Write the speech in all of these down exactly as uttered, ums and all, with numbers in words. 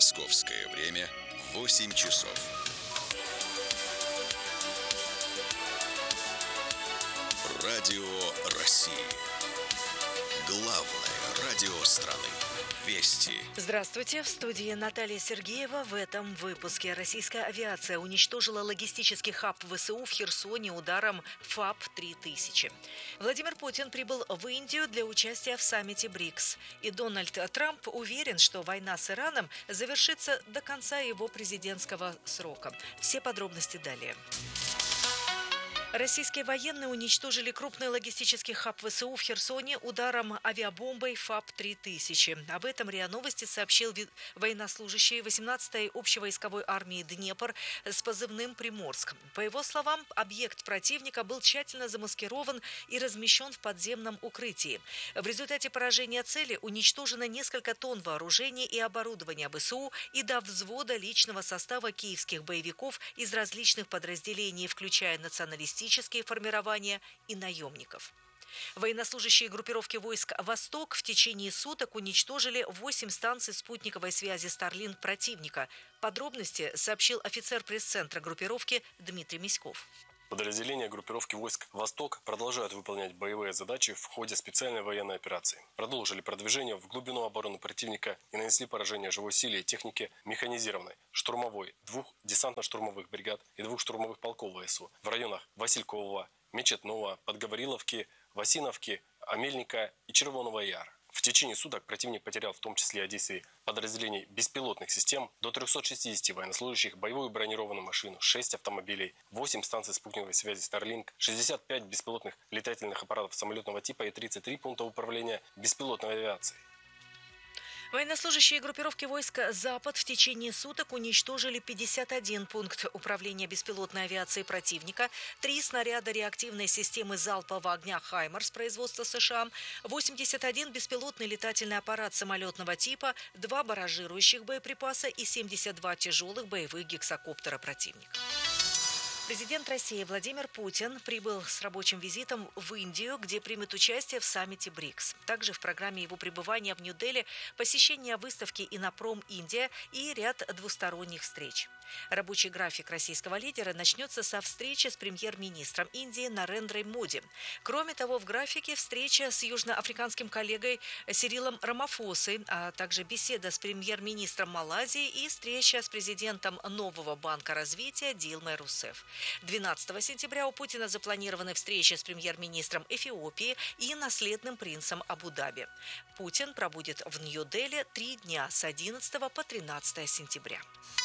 Московское время восемь часов. Радио России. Главное радио страны. Вести. Здравствуйте. В студии Наталья Сергеева. В этом выпуске российская авиация уничтожила логистический хаб ВСУ в Херсоне ударом ФАП три тысячи. Владимир Путин прибыл в Индию для участия в саммите БРИКС. И Дональд Трамп уверен, что война с Ираном завершится до конца его президентского срока. Все подробности далее. Российские военные уничтожили крупный логистический хаб ВСУ в Херсоне ударом авиабомбой ФАП три тысячи. Об этом РИА Новости сообщил военнослужащий восемнадцатой общевойсковой армии «Днепр» с позывным «Приморск». По его словам, объект противника был тщательно замаскирован и размещен в подземном укрытии. В результате поражения цели уничтожено несколько тонн вооружения и оборудования ВСУ и до взвода личного состава киевских боевиков из различных подразделений, включая националистические формирования и наемников. Военнослужащие группировки войск «Восток» в течение суток уничтожили восемь станций спутниковой связи Starlink противника. Подробности сообщил офицер пресс-центра группировки Дмитрий Миськов. Подразделения группировки войск «Восток» продолжают выполнять боевые задачи в ходе специальной военной операции. Продолжили продвижение в глубину обороны противника и нанесли поражение живой силе и технике механизированной, штурмовой, двух десантно-штурмовых бригад и двух штурмовых полков ВСУ в районах Василькового, Мечетного, Подговориловки, Васиновки, Амельника и Червоного Яра. В течение суток противник потерял в том числе от действий подразделений беспилотных систем до трёхсот шестидесяти военнослужащих, боевую бронированную машину, шесть автомобилей, восемь станций спутниковой связи Starlink, шестьдесят пять беспилотных летательных аппаратов самолетного типа и тридцать три пункта управления беспилотной авиацией. Военнослужащие группировки войск «Запад» в течение суток уничтожили пятьдесят один пункт управления беспилотной авиацией противника, три снаряда реактивной системы залпового огня «Хаймарс» производства США, восемьдесят один беспилотный летательный аппарат самолетного типа, два барражирующих боеприпаса и семьдесят два тяжелых боевых гексакоптера противника. Президент России Владимир Путин прибыл с рабочим визитом в Индию, где примет участие в саммите БРИКС. Также в программе его пребывания в Нью-Дели посещение выставки «Инопром Индия» и ряд двусторонних встреч. Рабочий график российского лидера начнется со встречи с премьер-министром Индии Нарендрой Моди. Кроме того, в графике встреча с южноафриканским коллегой Сирилом Рамафосой, а также беседа с премьер-министром Малайзии и встреча с президентом Нового банка развития Дилмой Русеф. двенадцатого сентября у Путина запланированы встречи с премьер-министром Эфиопии и наследным принцем Абу-Даби. Путин пробудет в Нью-Дели три дня с одиннадцатого по тринадцатое сентября.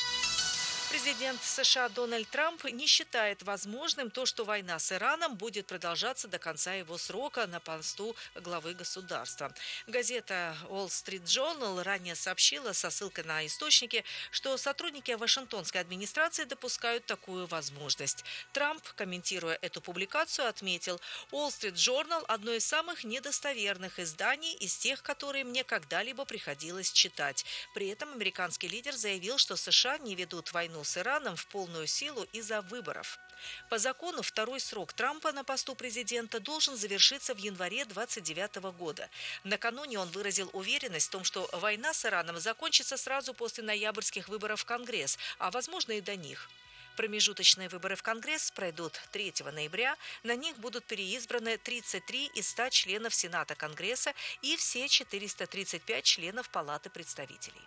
Президент США Дональд Трамп не считает возможным то, что война с Ираном будет продолжаться до конца его срока на посту главы государства. Газета Wall Street Journal ранее сообщила со ссылкой на источники, что сотрудники Вашингтонской администрации допускают такую возможность. Трамп, комментируя эту публикацию, отметил: Wall Street Journal – одно из самых недостоверных изданий из тех, которые мне когда-либо приходилось читать. При этом американский лидер заявил, что США не ведут войну с Ираном в полную силу из-за выборов. По закону второй срок Трампа на посту президента должен завершиться в январе двадцать девятого года. Накануне он выразил уверенность в том, что война с Ираном закончится сразу после ноябрьских выборов в Конгресс, а возможно и до них. Промежуточные выборы в Конгресс пройдут третьего ноября. На них будут переизбраны тридцать три из ста членов Сената Конгресса и все четыреста тридцать пять членов Палаты представителей.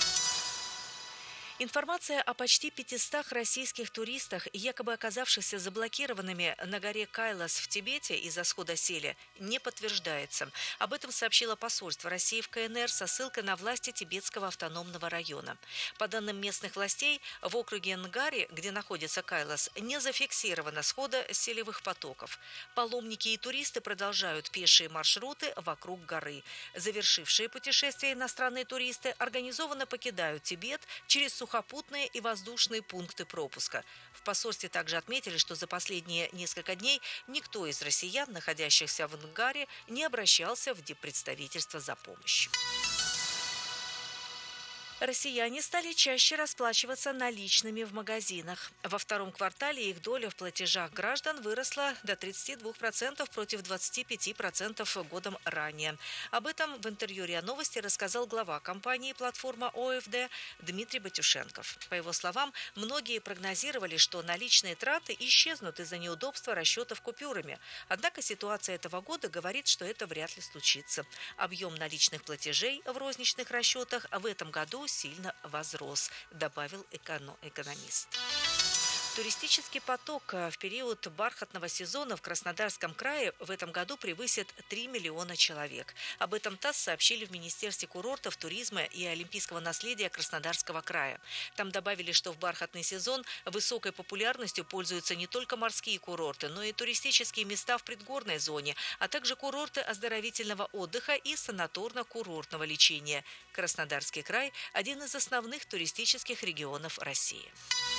Информация о почти пятистах российских туристах, якобы оказавшихся заблокированными на горе Кайлас в Тибете из-за схода сели, не подтверждается. Об этом сообщило посольство России в КНР со ссылкой на власти Тибетского автономного района. По данным местных властей, в округе Нгари, где находится Кайлас, не зафиксировано схода селевых потоков. Паломники и туристы продолжают пешие маршруты вокруг горы. Завершившие путешествие иностранные туристы организованно покидают Тибет через сухопутные и воздушные пункты пропуска. В посольстве также отметили, что за последние несколько дней никто из россиян, находящихся в Нгаре, не обращался в диппредставительство за помощью. Россияне стали чаще расплачиваться наличными в магазинах. Во втором квартале их доля в платежах граждан выросла до тридцати двух процентов против двадцати пяти процентов годом ранее. Об этом в интервью РИА Новости рассказал глава компании «Платформа ОФД» Дмитрий Батюшенков. По его словам, многие прогнозировали, что наличные траты исчезнут из-за неудобства расчетов купюрами. Однако ситуация этого года говорит, что это вряд ли случится. Объем наличных платежей в розничных расчетах в этом году сильно возрос, добавил экономист. Туристический поток в период бархатного сезона в Краснодарском крае в этом году превысит три миллиона человек. Об этом ТАСС сообщили в Министерстве курортов, туризма и олимпийского наследия Краснодарского края. Там добавили, что в бархатный сезон высокой популярностью пользуются не только морские курорты, но и туристические места в предгорной зоне, а также курорты оздоровительного отдыха и санаторно-курортного лечения. Краснодарский край – один из основных туристических регионов России.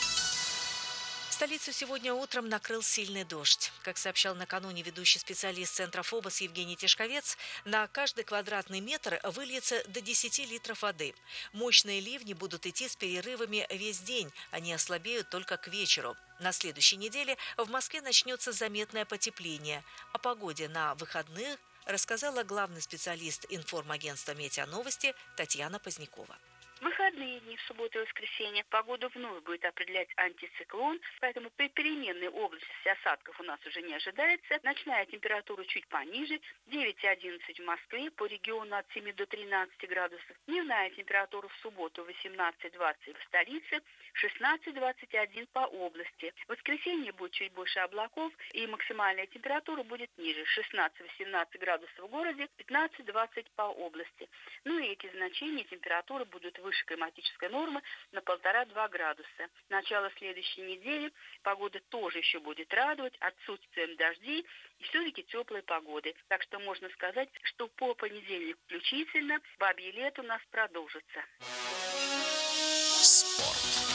Столицу сегодня утром накрыл сильный дождь. Как сообщал накануне ведущий специалист Центра ФОБОС Евгений Тишковец, на каждый квадратный метр выльется до десяти литров воды. Мощные ливни будут идти с перерывами весь день, они ослабеют только к вечеру. На следующей неделе в Москве начнется заметное потепление. О погоде на выходных рассказала главный специалист информагентства «Метеоновости» Татьяна Позднякова. В выходные дни, в субботу и воскресенье, погоду вновь будет определять антициклон, поэтому при переменной области осадков у нас уже не ожидается. Ночная температура чуть пониже, девять-одиннадцать в Москве, по региону от семи до тринадцати градусов. Дневная температура в субботу восемнадцать-двадцать в столице, шестнадцать-двадцать один по области. В воскресенье будет чуть больше облаков, и максимальная температура будет ниже, шестнадцать-восемнадцать градусов в городе, пятнадцать-двадцать по области. Ну и эти значения температуры будут выше выше климатической нормы на полтора-два градуса. Начало следующей недели погода тоже еще будет радовать отсутствием дождей и все-таки теплой погоды. Так что можно сказать, что по понедельник включительно бабье лето у нас продолжится. Спорт.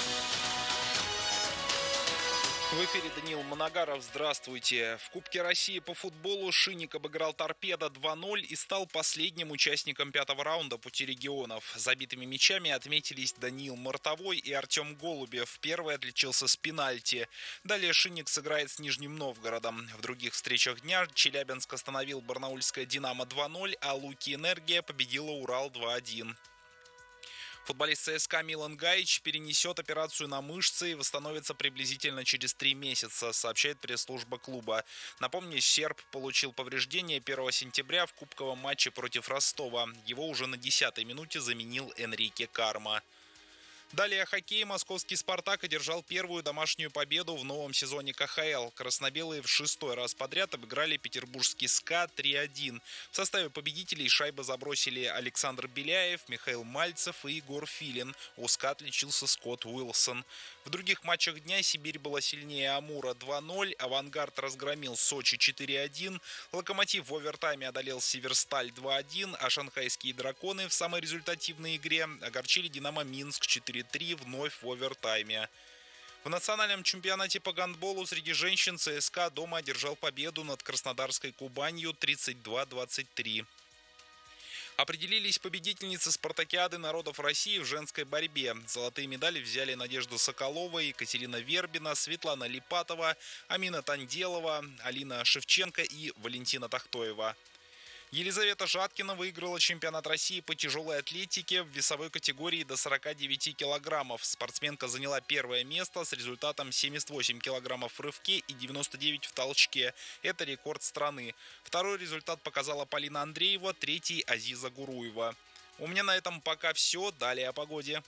В эфире Даниил Моногаров. Здравствуйте. В Кубке России по футболу Шинник обыграл Торпедо два ноль и стал последним участником пятого раунда пути регионов. Забитыми мячами отметились Даниил Мартовой и Артем Голубев. Первый отличился с пенальти. Далее Шинник сыграет с Нижним Новгородом. В других встречах дня Челябинск остановил барнаульское «Динамо» два ноль, а Луки Энергия победила Урал два один. Футболист ЦСКА Милан Гаич перенесет операцию на мышцы и восстановится приблизительно через три месяца, сообщает пресс-служба клуба. Напомню, серб получил повреждение первого сентября в кубковом матче против Ростова. Его уже на десятой минуте заменил Энрике Карма. Далее хоккей. Московский «Спартак» одержал первую домашнюю победу в новом сезоне ка ха эл. Краснобелые в шестой раз подряд обыграли петербургский СКА три один. В составе победителей шайбы забросили Александр Беляев, Михаил Мальцев и Егор Филин. У СКА отличился Скотт Уилсон. В других матчах дня Сибирь была сильнее Амура два ноль, Авангард разгромил Сочи четыре один, Локомотив в овертайме одолел Северсталь два один, а шанхайские драконы в самой результативной игре огорчили Динамо Минск четыре три вновь в овертайме. В национальном чемпионате по гандболу среди женщин ЦСКА дома одержал победу над краснодарской Кубанью тридцать два двадцать три. Определились победительницы спартакиады народов России в женской борьбе. Золотые медали взяли Надежда Соколова, Екатерина Вербина, Светлана Липатова, Амина Танделова, Алина Шевченко и Валентина Тахтоева. Елизавета Жаткина выиграла чемпионат России по тяжелой атлетике в весовой категории до сорока девяти килограммов. Спортсменка заняла первое место с результатом семьдесят восемь килограммов в рывке и девяносто девять в толчке. Это рекорд страны. Второй результат показала Полина Андреева, третий – Азиза Гуруева. У меня на этом пока все. Далее о погоде.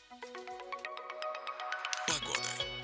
Погода.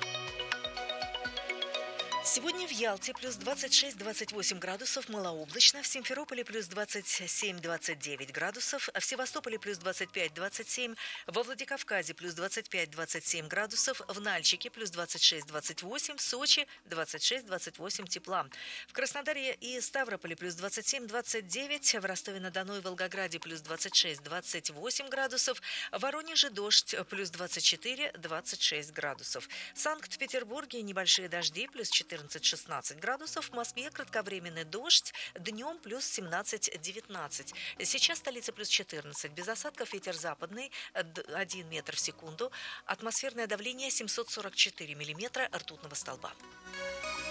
Сегодня в Ялте плюс двадцать шесть - двадцать восемь градусов, малооблачно, в Симферополе плюс двадцать семь - двадцать девять градусов, а в Севастополе плюс двадцать пять - двадцать семь, во Владикавказе плюс двадцать пять - двадцать семь градусов, в Нальчике плюс двадцать шесть - двадцать восемь, в Сочи двадцать шесть - двадцать восемь тепла. В Краснодаре и Ставрополе плюс двадцать семь - двадцать девять, в Ростове-на-Дону и Волгограде плюс двадцать шесть - двадцать восемь градусов, в Воронеже дождь плюс двадцать четыре - двадцать шесть градусов. В Санкт-Петербурге небольшие дожди плюс четырнадцать четырнадцать-шестнадцать градусов. В Москве кратковременный дождь, днем плюс семнадцать-девятнадцать. Сейчас столица плюс четырнадцать. Без осадков ветер западный один метр в секунду. Атмосферное давление семьсот сорок четыре миллиметра ртутного столба.